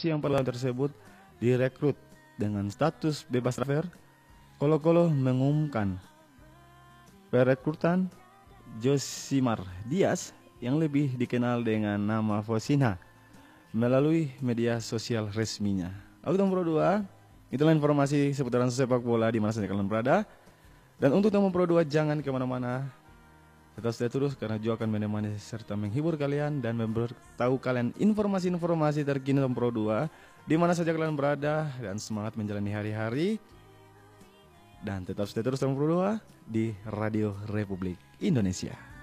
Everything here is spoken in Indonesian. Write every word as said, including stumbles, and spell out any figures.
posisi yang pada tersebut direkrut dengan status bebas transfer, Colo-Colo mengumumkan perekrutan Josimar Diaz yang lebih dikenal dengan nama Fosina melalui media sosial resminya. Oke Tom Pro dua, itulah informasi seputaran sepak bola di mana saja kalian berada. Dan untuk Tom Pro dua jangan kemana-mana, tetap stay terus karena juga akan menemani serta menghibur kalian dan memberitahu kalian informasi-informasi terkini Tom Pro dua di mana saja kalian berada, dan semangat menjalani hari-hari. Dan tetap stay terus Tom Pro dua di Radio Republik Indonesia.